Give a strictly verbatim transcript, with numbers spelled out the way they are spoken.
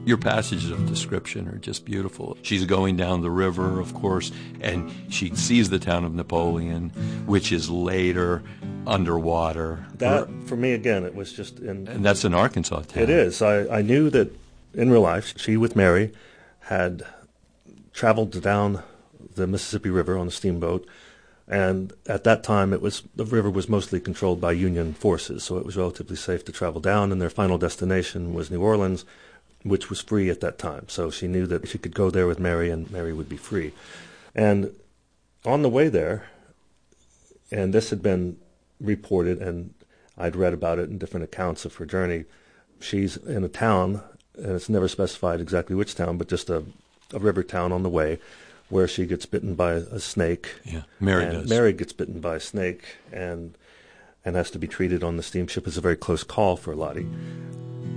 Your passages of description are just beautiful. She's going down the river, of course, and she sees the town of Napoleon, which is later underwater. That, for me, again, it was just in... And that's in Arkansas town. It is. I, I knew that in real life, she with Mary had traveled down the Mississippi River on a steamboat, and at that time, it was the river was mostly controlled by Union forces, so it was relatively safe to travel down, and their final destination was New Orleans, which was free at that time. So she knew that she could go there with Mary, and Mary would be free. And on the way there, and this had been reported, and I'd read about it in different accounts of her journey, she's in a town, and it's never specified exactly which town, but just a, a river town on the way, where she gets bitten by a snake. Yeah, Mary and does. Mary gets bitten by a snake and and has to be treated on the steamship. It's a very close call for Lottie.